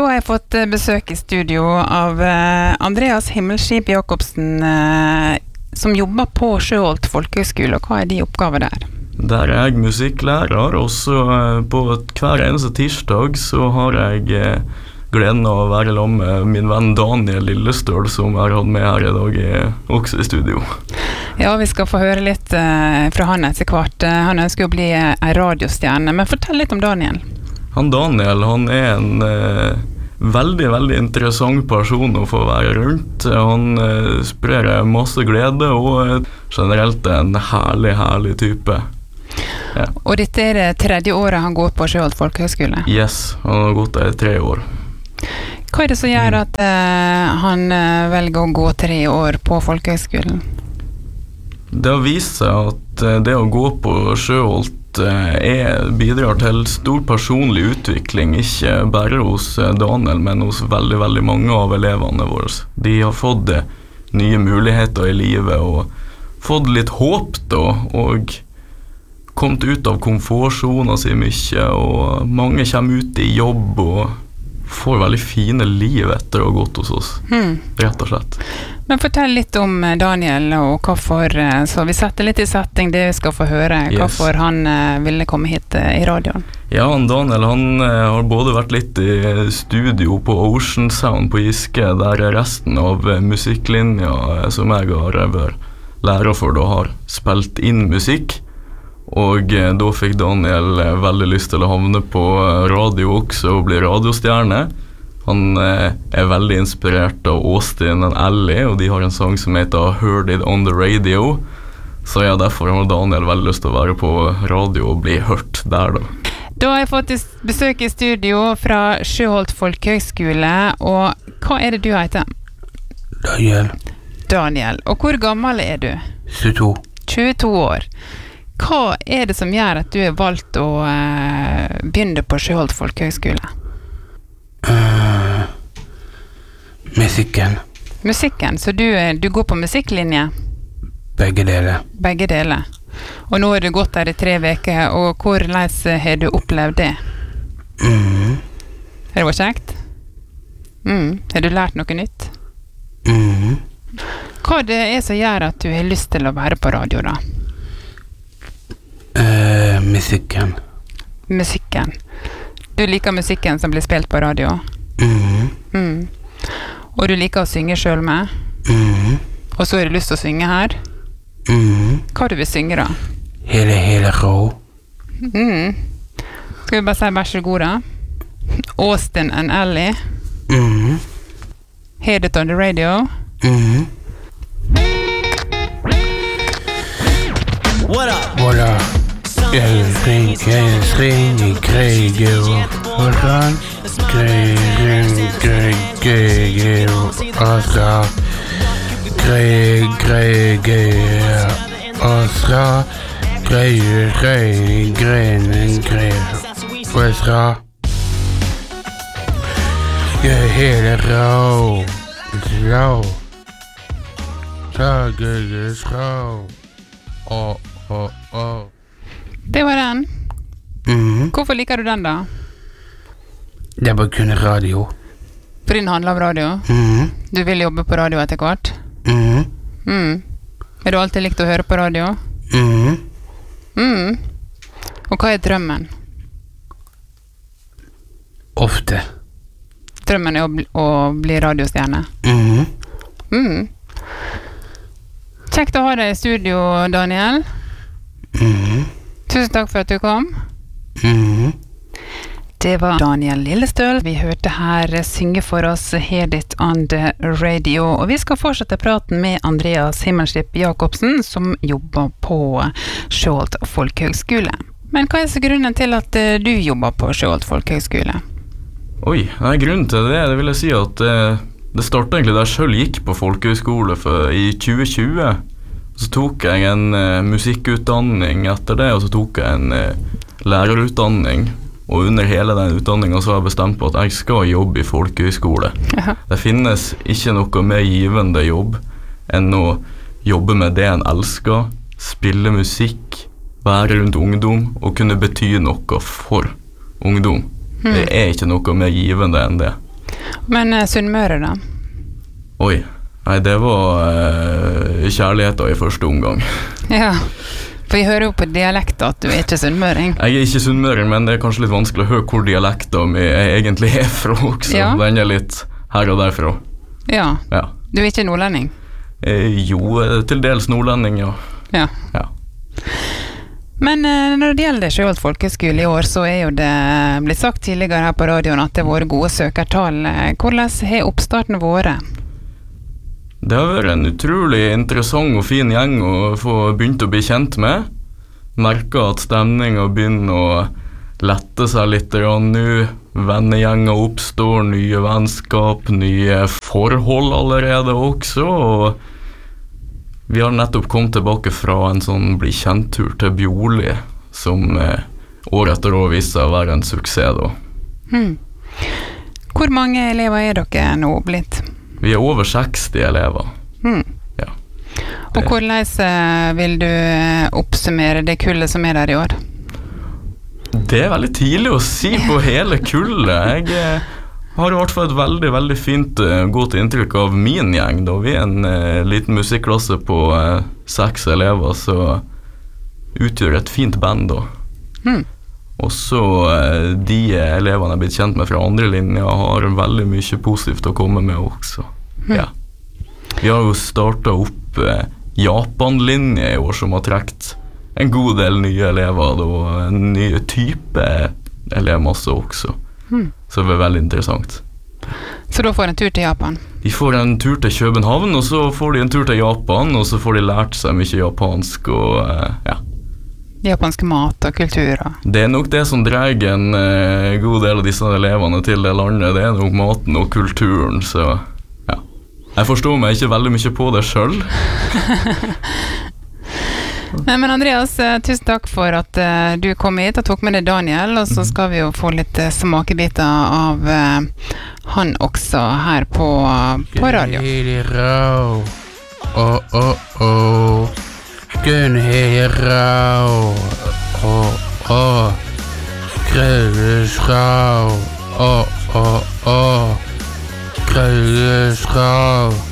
har jeg fått besøk I studio av Andreas Himmelskip Jacobsen, som jobber på Sjøholt Folkehøgskole, og hva de oppgaver der? Der jeg musikklærer, og så på hver eneste tirsdag så har jeg gleden av å være sammen med min venn Daniel Lillestøl, som jeg har med her I dag, også I studio. Ja, vi skal få høre litt fra han etter hvert. Han ønsker å bli en radiostjerne, men fortell litt om Daniel. Daniel, han en veldig interessant person å få være rundt. Han sprer masse glede og generelt en herlig type. Ja. Og dette det tredje året han går på Sjøholt Folkehøgskole? Yes, han har gått der I 3 år. Hva det som gjør at han velger å gå 3 år på Folkehøgskolen? Det har vist seg at det å gå på Sjøholt bidrar til stor personlig utvikling, ikke bare hos Daniel, men hos veldig mange av elevene våre. De har fått nye muligheter I livet og fått litt håp da, og kommet ut av komfortzonen sin mye, og mange kommer ut I jobb og får veldig fine liv etter å ha gått hos oss, rett og slett. Men fortell litt om Daniel og hvorfor, så vi setter litt I setting det vi skal få høre, hvorfor han ville komme hit I radioen. Ja, Daniel han har både vært litt I studio på Ocean Sound på Giske, der resten av musikklinja som jeg har vært lærer for da har spilt inn musikk. Og da fikk Daniel veldig lyst til å havne på radio også og bli radiostjerne. Han veldig inspirert av Austin and Ally, og de har en sang som heter Heard It on the Radio. Så ja, derfor har Daniel veldig lyst til å være på radio og bli hørt der da. Da har jeg fått besøk I studio fra Sjøholt Folkehøgskole, og hva det du heter? Daniel. Og hvor gammel du? 22. 22 år. Hva det som gjør at du valgt å begynne på Sjøholt Folkehøgskole? Musikken. Musikken, så du går på musikklinje? Begge deler. Begge deler. Og nå du gått der I 3 veker, og hvordan har du opplevd det? Det vært kjekt? Har du lært noe nytt? Hva det som gjør at du har lyst til å være på radio da? Musikken. Musikken. Du liker musikken som blir spilt på radio? Og du liker å synge selv med? Og så har du lyst til å synge her? Hva du vil synge da? Hele rå. Skal vi bare si vær så god da? Austin and Ally. Heard It on the Radio. What up? What up? Jeg ringer Gregor. Hvordan? Gregor. Oscar. Gregor. Oscar. Gregor. Oscar. Jeg hele rå. Slå. Gregor slå. Det var den. Hvorfor liker du den da? Det bare kunne radio. For den handler om radio? Du vil jobbe på radio etter hvert? Har du alltid likt å høre på radio? Og hva drømmen? Ofte. Drømmen å bli radiostjerne? Kjekt å ha deg I studio, Daniel. Tusen takk for at du kom. Det var Daniel Lillestøl. Vi hørte her synge for oss Heard It on the Radio. Og vi skal fortsette praten med Andreas Himmelskip Jacobsen, som jobber på Sjøholt Folkehøgskole. Men hva så grunnen til at du jobber på Sjøholt Folkehøgskole? Oi, grunnen til det vil jeg si at det startet egentlig da jeg selv gikk på folkehøgskole I 2020. Så tok jeg en musikkutdanning etter det, og så tok jeg en lærerutdanning. Og under hele den utdanningen så har jeg bestemt på at jeg skal jobbe I folkehøgskole. Det finnes ikke noe mer givende jobb enn å jobbe med det en elsker, spille musikk, være rundt ungdom og kunne bety noe for ungdom. Det ikke noe mer givende enn det. Men Sunnmøre da? Oi, nei, det var kjærligheten i første omgang. Ja, for jeg hører jo på dialekten at du ikke sunnmøring. Jeg ikke sunnmøring, men det kanskje litt vanskelig å høre hvor dialekten min egentlig fra også. Ja. Den litt her og derfra. Ja, Ja. du ikke nordlending? Jo, til dels nordlending, ja. Ja. Ja. Men når det gjelder Sjøholt folkeskole i år, så jo det blitt sagt tidligere her på radioen at det har vært gode søkertall. Hvordan har oppstarten vært? Det har vært en utrolig interessant og fin gjeng å få begynt å bli kjent med. Merker at stemningen begynner å lette seg litt nå. Vennegjenger oppstår, nye vennskap, nye forhold allerede også. Og vi har nettopp kommet tilbake fra en sånn bli kjent-tur til Bjorli, som år etter år viser seg å være en suksess da. Hvor mange elever dere nå blitt? Vi over 60 elever. Ja. Og hvordan vil du oppsummere det kullet som der i år? Det veldig tidlig å si på hele kullet. Jeg har i hvert fall et veldig, veldig fint, godt inntrykk av min gjeng. Da vi en liten musikklasse på 6 elever, så utgjør et fint band da. Og så de elevene jeg blitt kjent med fra andre linjer har veldig mye positivt å komme med også. Ja. Vi har jo startet opp Japan-linje i år som har trekt en god del nye elever og en ny type elevmasse også. Så det veldig interessant. Så da får en tur til Japan? De får en tur til København, og så får de en tur til Japan, og så får de lært seg mye japansk og ja. Japansk mat og kultur og... Det nok det som drar en god del av disse elevene til det landet. Det nok maten og kulturen, så ja. Jeg forstår meg ikke veldig mye på det selv. Nei, men Andreas, tusen takk for at du kom hit og tok med deg Daniel, og så skal vi jo få litt smakebiter av han også her på radio. Gunnhild-rau, Grødesrau, Grødesrau.